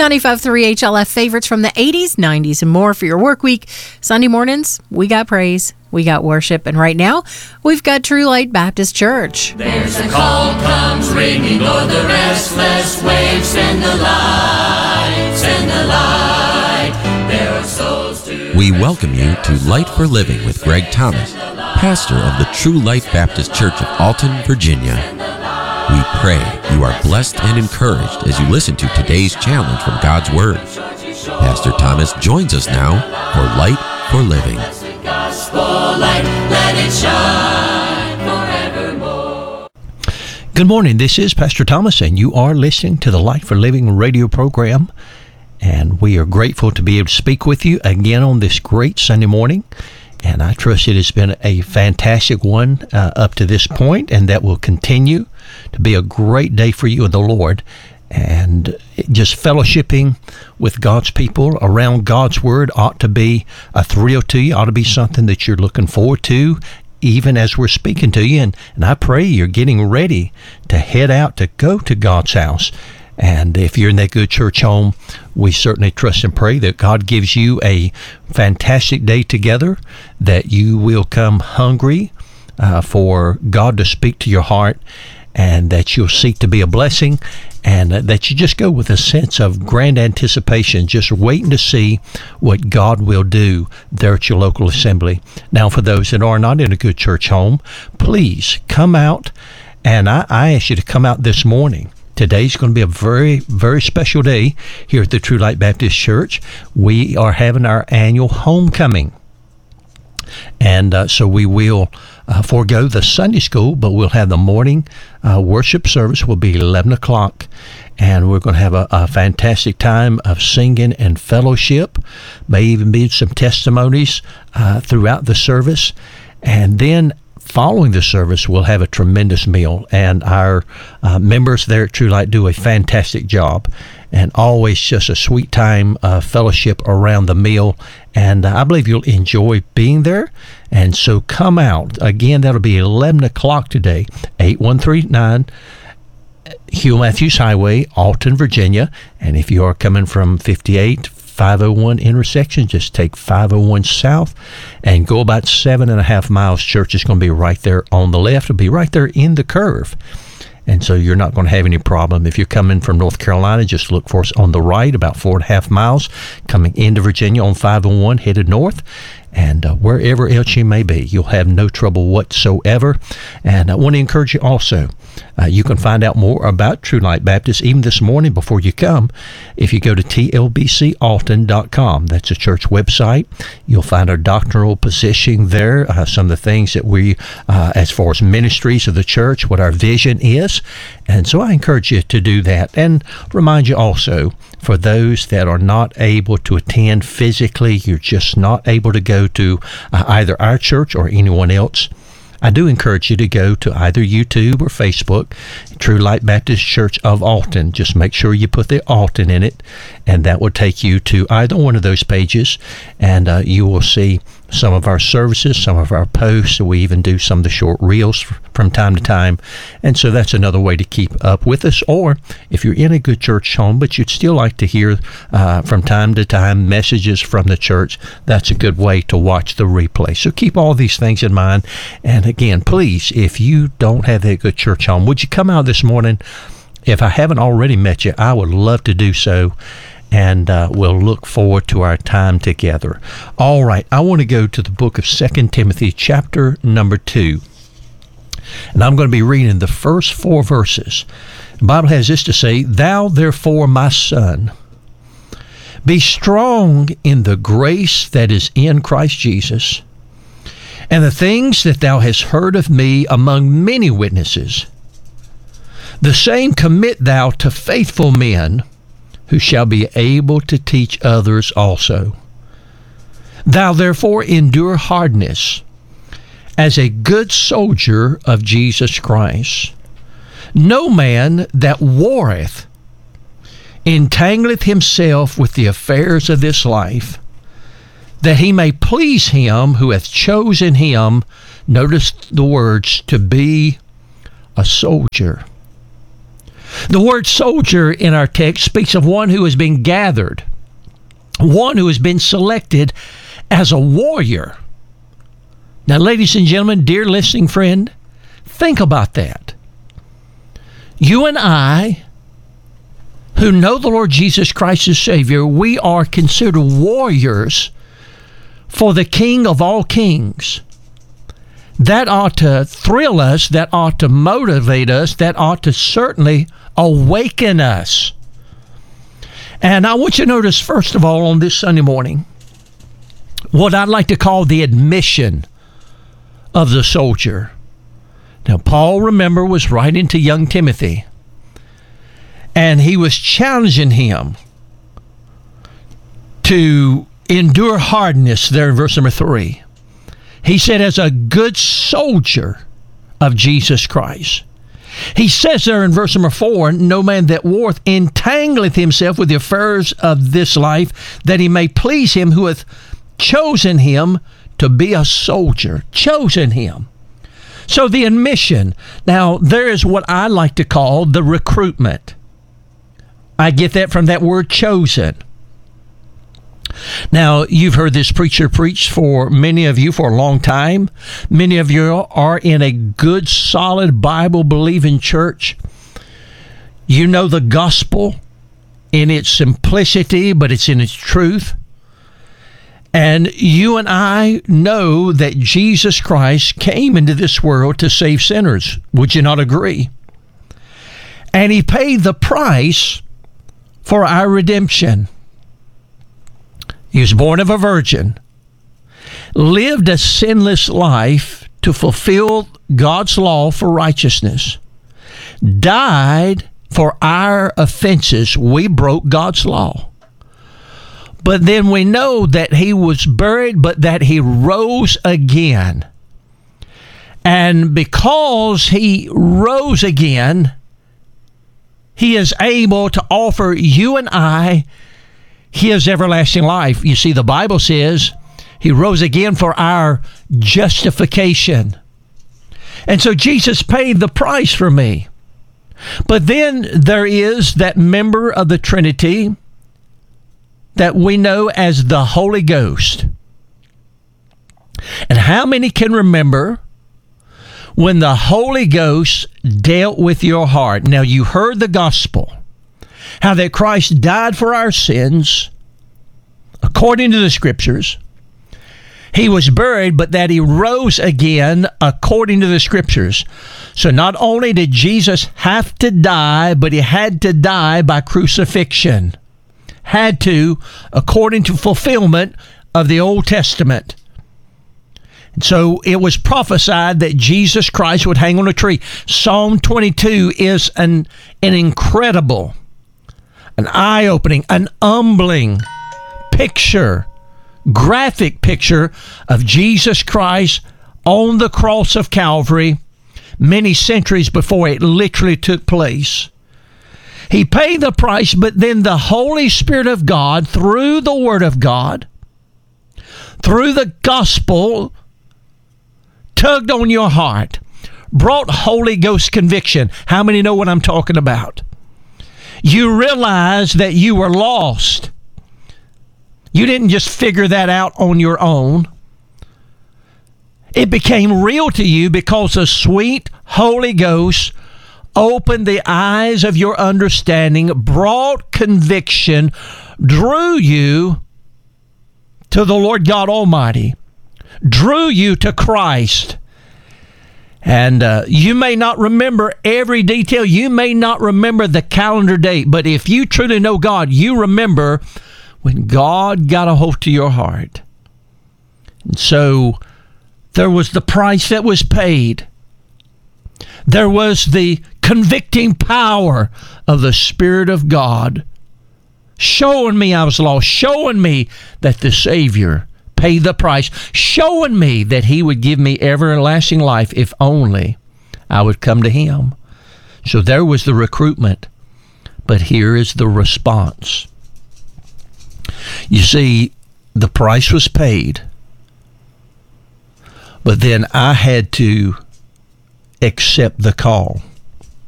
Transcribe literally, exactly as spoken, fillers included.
ninety-five point three H L F favorites from the eighties, nineties, and more for your work week. Sunday mornings, we got praise, we got worship, and right now, we've got True Light Baptist Church. There's a call comes ringing o'er the restless waves. Send the light, send the light. There are souls to... We welcome you to Light for Living with Greg Thomas, pastor of the True Light Baptist Church of Alton, Virginia. We pray you are blessed and encouraged as you listen to today's challenge from God's Word. Pastor Thomas joins us now for Light for Living. Good morning, this is Pastor Thomas, and you are listening to the Light for Living radio program. And we are grateful to be able to speak with you again on this great Sunday morning. And I trust it has been a fantastic one uh, up to this point, and that will continue to be a great day for you in the Lord. And just fellowshipping with God's people around God's Word ought to be a thrill to you, ought to be something that you're looking forward to, even as we're speaking to you. And, and I pray you're getting ready to head out to go to God's house. And if you're in that good church home, we certainly trust and pray that God gives you a fantastic day together, that you will come hungry uh, for God to speak to your heart, and that you'll seek to be a blessing, and that you just go with a sense of grand anticipation, just waiting to see what God will do there at your local assembly. Now, for those that are not in a good church home, please come out, and I, I ask you to come out this morning. Today's going to be a very, very special day here at the True Light Baptist Church. We are having our annual homecoming. And uh, so we will uh, forego the Sunday school, but we'll have the morning uh, worship service will be eleven o'clock. And we're going to have a, a fantastic time of singing and fellowship. May even be some testimonies uh, throughout the service. And then following the service, we'll have a tremendous meal, and our uh, members there at True Light do a fantastic job, and always just a sweet time of fellowship around the meal, and uh, I believe you'll enjoy being there. And so come out. Again, that'll be eleven o'clock today, eight one three nine Hugh Matthews Highway, Alton, Virginia, and if you are coming from fifty-eight five oh one intersection, just take five oh one south and go about seven and a half miles. Church is going to be right there on the left. It'll be right there in the curve. And so you're not going to have any problem. If you're coming from North Carolina, just look for us on the right, about four and a half miles, coming into Virginia on five oh one, headed north. And uh, wherever else you may be, you'll have no trouble whatsoever. And I want to encourage you also, uh, you can find out more about True Light Baptist even this morning before you come if you go to T L B C Alton dot com. That's a church website. You'll find our doctrinal positioning there, uh, some of the things that we, uh, as far as ministries of the church, what our vision is. And so I encourage you to do that. And remind you also, for those that are not able to attend physically, you're just not able to go to uh, either our church or anyone else, I do encourage you to go to either YouTube or Facebook, True Light Baptist Church of Alton. Just make sure you put the Alton in it, and that will take you to either one of those pages, and uh, you will see some of our services, some of our posts. We even do some of the short reels from time to time. And so that's another way to keep up with us. Or if you're in a good church home, but you'd still like to hear uh, from time to time messages from the church, that's a good way to watch the replay. So keep all these things in mind. And again, please, if you don't have a good church home, would you come out this morning? If I haven't already met you, I would love to do so. And uh, we'll look forward to our time together. All right, I want to go to the book of Second Timothy, chapter number two. And I'm going to be reading the first four verses. The Bible has this to say, "Thou therefore, my son, be strong in the grace that is in Christ Jesus, and the things that thou hast heard of me among many witnesses, the same commit thou to faithful men, who shall be able to teach others also. Thou therefore endure hardness as a good soldier of Jesus Christ. No man that warreth entangleth himself with the affairs of this life, that he may please him who hath chosen him," notice the words, "to be a soldier." The word soldier in our text speaks of one who has been gathered, one who has been selected as a warrior. Now, ladies and gentlemen, dear listening friend, think about that. You and I, who know the Lord Jesus Christ as Savior, we are considered warriors for the King of all kings. That ought to thrill us, that ought to motivate us, that ought to certainly awaken us. And I want you to notice, first of all, on this Sunday morning, what I'd like to call the admission of the soldier. Now, Paul, remember, was writing to young Timothy, and he was challenging him to endure hardness there in verse number three. He said, as a good soldier of Jesus Christ. He says there in verse number four, no man that warreth entangleth himself with the affairs of this life, that he may please him who hath chosen him to be a soldier. Chosen him. So the admission. Now, there is what I like to call the recruitment. I get that from that word chosen. Now, you've heard this preacher preach for many of you for a long time. Many of you are in a good, solid, Bible-believing church. You know the gospel in its simplicity, but it's in its truth. And you and I know that Jesus Christ came into this world to save sinners. Would you not agree? And he paid the price for our redemption. He was born of a virgin, lived a sinless life to fulfill God's law for righteousness, died for our offenses. We broke God's law. But then we know that he was buried, but that he rose again. And because he rose again, he is able to offer you and I his everlasting life. You see, the Bible says he rose again for our justification. And so Jesus paid the price for me. But then there is that member of the Trinity that we know as the Holy Ghost. And how many can remember when the Holy Ghost dealt with your heart? Now, you heard the gospel, how that Christ died for our sins, according to the Scriptures. He was buried, but that he rose again, according to the Scriptures. So not only did Jesus have to die, but he had to die by crucifixion. Had to, according to fulfillment of the Old Testament. And so it was prophesied that Jesus Christ would hang on a tree. Psalm twenty-two is an, an incredible, an eye-opening, an humbling picture, graphic picture of Jesus Christ on the cross of Calvary many centuries before it literally took place. He paid the price, but then the Holy Spirit of God, through the Word of God, through the gospel, tugged on your heart, brought Holy Ghost conviction. How many know what I'm talking about? You realize that you were lost. You didn't just figure that out on your own. It became real to you because the sweet Holy Ghost opened the eyes of your understanding, brought conviction, drew you to the Lord God Almighty, drew you to Christ. And uh, you may not remember every detail. You may not remember the calendar date. But if you truly know God, you remember when God got a hold to your heart. And so there was the price that was paid. There was the convicting power of the Spirit of God showing me I was lost, showing me that the Savior paid the price, showing me that he would give me everlasting life if only I would come to him. So there was the recruitment, but here is the response. You see, the price was paid, but then I had to accept the call.